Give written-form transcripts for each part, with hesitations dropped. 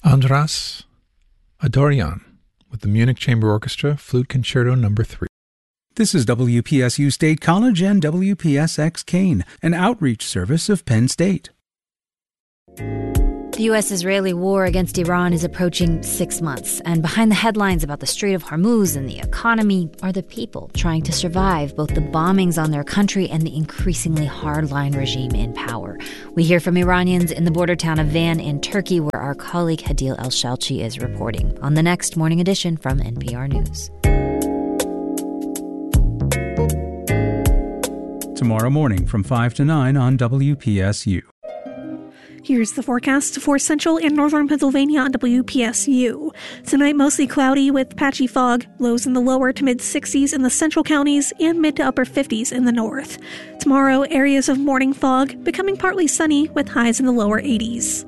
Andras Adorian with the Munich Chamber Orchestra Flute Concerto No. 3. This is WPSU State College and WPSX Kane, an outreach service of Penn State. The U.S.-Israeli war against Iran is approaching 6 months, and behind the headlines about the Strait of Hormuz and the economy are the people trying to survive both the bombings on their country and the increasingly hardline regime in power. We hear from Iranians in the border town of Van in Turkey, where our colleague Hadil El-Shalchi is reporting, on the next Morning Edition from NPR News. Tomorrow morning from 5 to 9 on WPSU. Here's the forecast for central and northern Pennsylvania on WPSU. Tonight, mostly cloudy with patchy fog, lows in the lower to mid-60s in the central counties and mid to upper 50s in the north. Tomorrow, areas of morning fog, becoming partly sunny with highs in the lower 80s.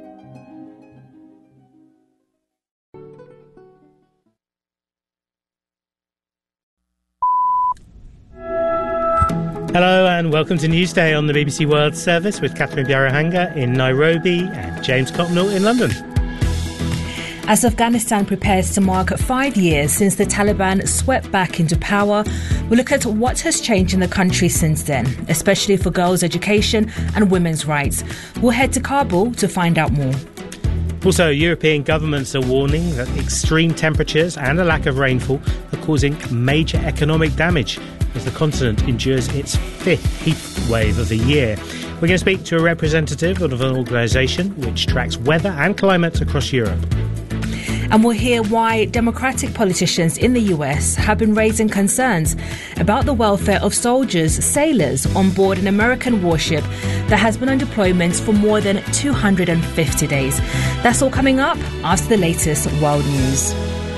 Hello and welcome to Newsday on the BBC World Service with Catherine Biarahanga in Nairobi and James Copnell in London. As Afghanistan prepares to mark 5 years since the Taliban swept back into power, we'll look at what has changed in the country since then, especially for girls' education and women's rights. We'll head to Kabul to find out more. Also, European governments are warning that extreme temperatures and a lack of rainfall are causing major economic damage as the continent endures its 5th heat wave of the year. We're going to speak to a representative of an organisation which tracks weather and climate across Europe. And we'll hear why Democratic politicians in the US have been raising concerns about the welfare of soldiers, sailors on board an American warship that has been on deployment for more than 250 days. That's all coming up after the latest world news.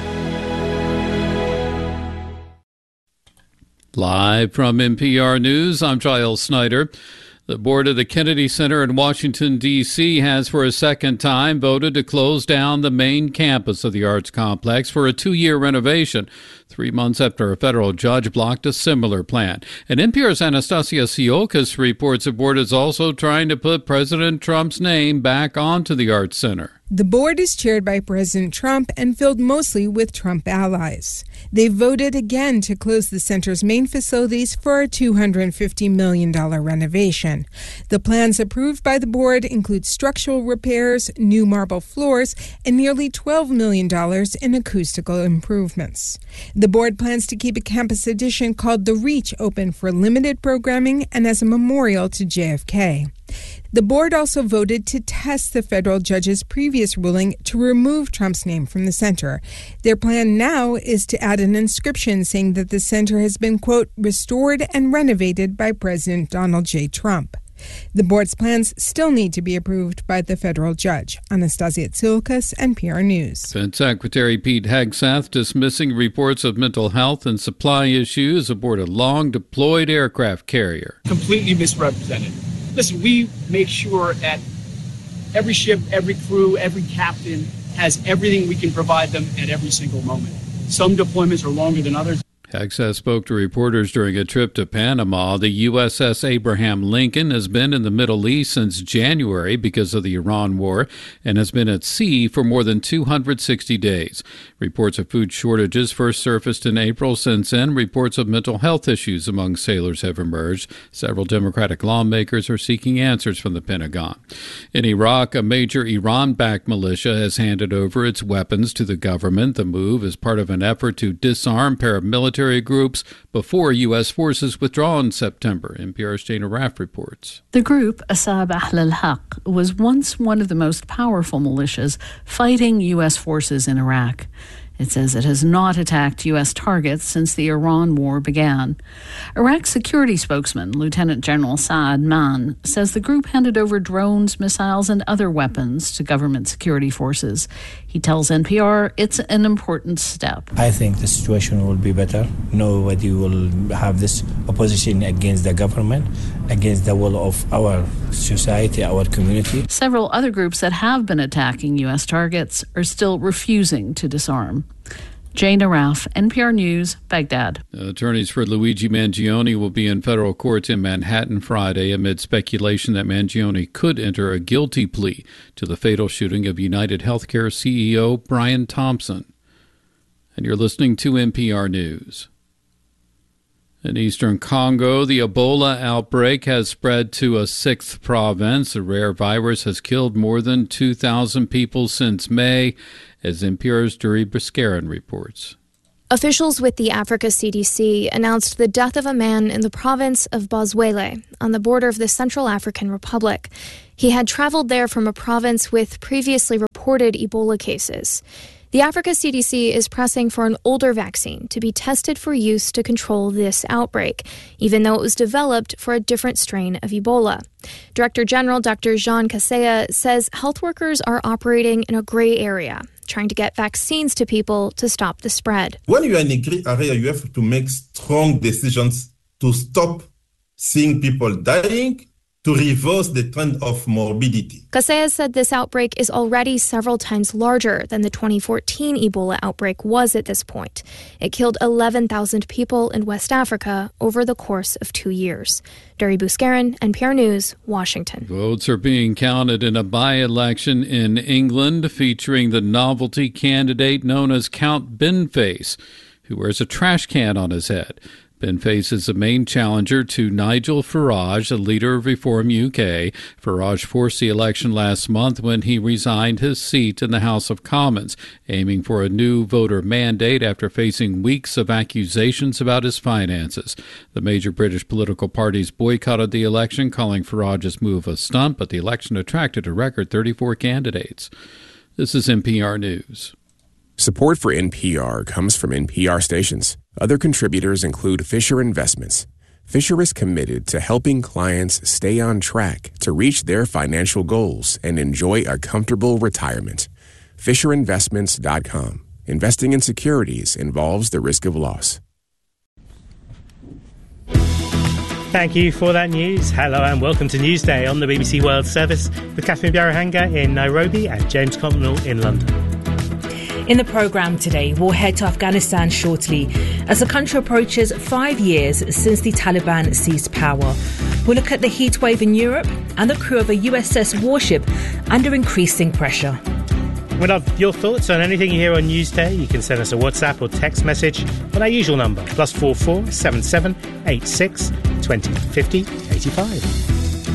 Live from NPR News, I'm Giles Snyder. The board of the Kennedy Center in Washington, D.C. has for a second time voted to close down the main campus of the arts complex for a 2-year renovation, 3 months after a federal judge blocked a similar plan. And NPR's Anastasia Siokas reports the board is also trying to put President Trump's name back onto the Arts Center. The board is chaired by President Trump and filled mostly with Trump allies. They voted again to close the center's main facilities for a $250 million renovation. The plans approved by the board include structural repairs, new marble floors, and nearly $12 million in acoustical improvements. The board plans to keep a campus addition called The Reach open for limited programming and as a memorial to JFK. The board also voted to test the federal judge's previous ruling to remove Trump's name from the center. Their plan now is to add an inscription saying that the center has been, quote, restored and renovated by President Donald J. Trump. The board's plans still need to be approved by the federal judge. Anastasia Tsiolkas, NPR News. Defense Secretary Pete Hegseth dismissing reports of mental health and supply issues aboard a long-deployed aircraft carrier. Completely misrepresented. Listen, we make sure that every ship, every crew, every captain has everything we can provide them at every single moment. Some deployments are longer than others. Hegseth spoke to reporters during a trip to Panama. The USS Abraham Lincoln has been in the Middle East since January because of the Iran war and has been at sea for more than 260 days. Reports of food shortages first surfaced in April. Since then, reports of mental health issues among sailors have emerged. Several Democratic lawmakers are seeking answers from the Pentagon. In Iraq, a major Iran-backed militia has handed over its weapons to the government. The move is part of an effort to disarm paramilitary groups before U.S. forces withdraw in September. NPR's Jana Raff reports. The group, Asab Ahl al-Haq, was once one of the most powerful militias fighting U.S. forces in Iraq. It says it has not attacked U.S. targets since the Iran war began. Iraq's security spokesman, Lieutenant General Saad Mann, says the group handed over drones, missiles, and other weapons to government security forces. He tells NPR it's an important step. I think the situation will be better. Nobody will have this opposition against the government, against the will of our society, our community. Several other groups that have been attacking U.S. targets are still refusing to disarm. Jane Araf, NPR News, Baghdad. Attorneys for Luigi Mangione will be in federal court in Manhattan Friday amid speculation that Mangione could enter a guilty plea to the fatal shooting of United Healthcare CEO Brian Thompson. And you're listening to NPR News. In eastern Congo, the Ebola outbreak has spread to a sixth province. The rare virus has killed more than 2,000 people since May, as NPR's Duri Buscarin reports. Officials with the Africa CDC announced the death of a man in the province of Bozwele, on the border of the Central African Republic. He had traveled there from a province with previously reported Ebola cases. The Africa CDC is pressing for an older vaccine to be tested for use to control this outbreak, even though it was developed for a different strain of Ebola. Director General Dr. Jean Kaseya says health workers are operating in a gray area, trying to get vaccines to people to stop the spread. When you are in a gray area, you have to make strong decisions to stop seeing people dying, to reverse the trend of morbidity. Kaseya said this outbreak is already several times larger than the 2014 Ebola outbreak was at this point. It killed 11,000 people in West Africa over the course of 2 years. Duri Buscarin, NPR News, Washington. Votes are being counted in a by-election in England featuring the novelty candidate known as Count Benface, who wears a trash can on his head. Benface is the main challenger to Nigel Farage, the leader of Reform UK. Farage forced the election last month when he resigned his seat in the House of Commons, aiming for a new voter mandate after facing weeks of accusations about his finances. The major British political parties boycotted the election, calling Farage's move a stunt, but the election attracted a record 34 candidates. This is NPR News. Support for NPR comes from NPR stations. Other contributors include Fisher Investments. Fisher is committed to helping clients stay on track to reach their financial goals and enjoy a comfortable retirement. FisherInvestments.com. Investing in securities involves the risk of loss. Thank you for that news. Hello and welcome to Newsday on the BBC World Service with Catherine Biarahanga in Nairobi and James Copnell in London. In the programme today, we'll head to Afghanistan shortly as the country approaches 5 years since the Taliban seized power. We'll look at the heatwave in Europe and the crew of a USS warship under increasing pressure. We'd love your thoughts on anything you hear on Newsday. You can send us a WhatsApp or text message on our usual number, +44 77 86 20 50 85.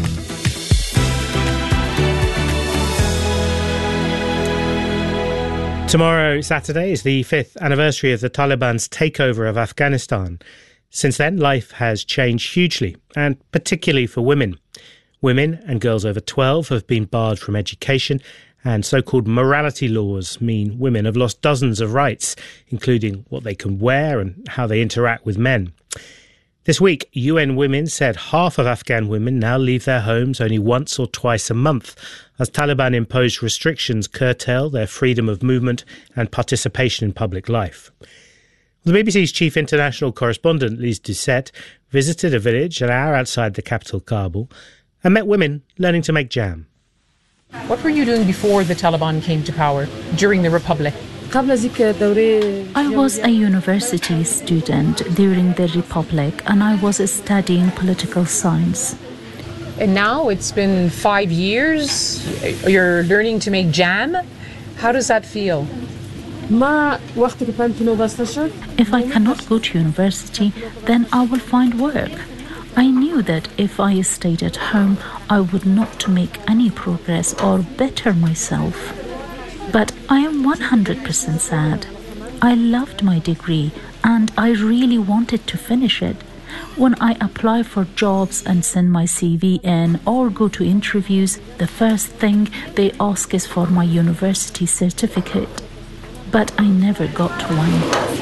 Tomorrow, Saturday, is the 5th anniversary of the Taliban's takeover of Afghanistan. Since then, life has changed hugely, and particularly for women. Women and girls over 12 have been barred from education, and so-called morality laws mean women have lost dozens of rights, including what they can wear and how they interact with men. This week, UN Women said half of Afghan women now leave their homes only once or twice a month, as Taliban imposed restrictions curtail their freedom of movement and participation in public life. The BBC's chief international correspondent, Lise Doucette, visited a village an hour outside the capital, Kabul, and met women learning to make jam. What were you doing before the Taliban came to power, during the Republic? I was a university student during the Republic, and I was studying political science. And now it's been 5 years, you're learning to make jam. How does that feel? If I cannot go to university, then I will find work. I knew that if I stayed at home, I would not make any progress or better myself. But I am 100% sad. I loved my degree and I really wanted to finish it. When I apply for jobs and send my CV in or go to interviews, the first thing they ask is for my university certificate. But I never got one.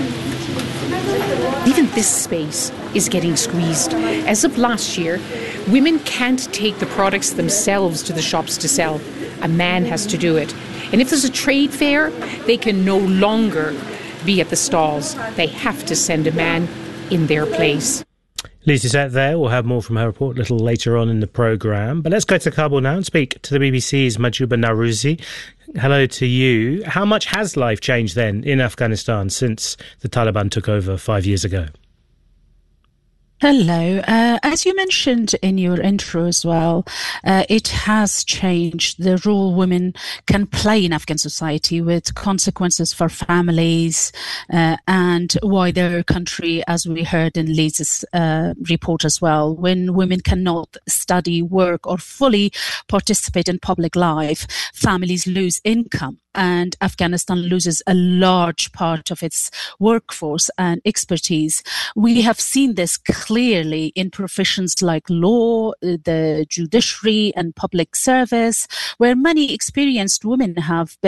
Even this space is getting squeezed. As of last year, women can't take the products themselves to the shops to sell. A man has to do it. And if there's a trade fair, they can no longer be at the stalls. They have to send a man in their place. Lisa sat there. We'll have more from her report a little later on in the programme. But let's go to Kabul now and speak to the BBC's Mahjouba Nawrouzi. hello to you. How much has life changed then in Afghanistan since the Taliban took over 5 years ago? Hello. As you mentioned in your intro as well, it has changed the role women can play in Afghan society, with consequences for families and wider country, as we heard in Liz's report as well. When women cannot study, work, or fully participate in public life, families lose income, and Afghanistan loses a large part of its workforce and expertise. We have seen this clearly in professions like law, the judiciary, and public service, where many experienced women have been